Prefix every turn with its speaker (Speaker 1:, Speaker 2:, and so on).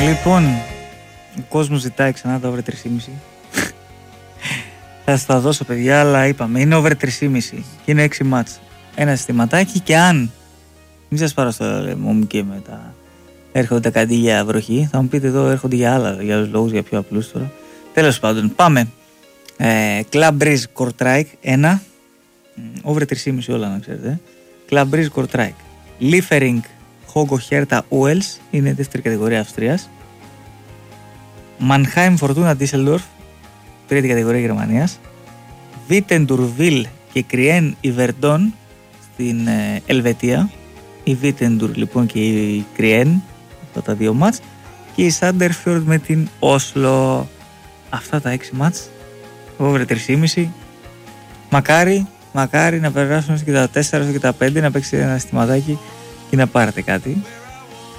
Speaker 1: Λοιπόν, ο κόσμος ζητάει ξανά το over 3,5. Θα σας τα δώσω, παιδιά, αλλά είπαμε, είναι over 3,5 και είναι 6 μάτς. Ένα συστηματάκι και αν μην σας πάρω στο λαιμό μου και μετά έρχονται κάτι για βροχή, θα μου πείτε εδώ έρχονται για άλλα, για άλλους λόγους, για πιο απλούς τώρα. Τέλος πάντων, πάμε. Club Breeze Kortrijk 1, over 3,5 όλα να ξέρετε. Club Breeze Kortrijk. Liefering Hogo Hertha Uels, είναι δεύτερη κατηγορία Αυστρίας. Mannheim Fortuna Düsseldorf, τρίτη κατηγορία Γερμανίας. Wittendur και Κρien Yverdon στην Ελβετία. Η Wittendur λοιπόν και η Κρien, αυτά τα δύο μάτς. Και η Sandefjord με την Όσλο. Αυτά τα 6 μάτς over 3,5. Μακάρι να περάσουν και τα 4 και τα 5, να παίξει ένα συστηματάκι και να πάρετε κάτι.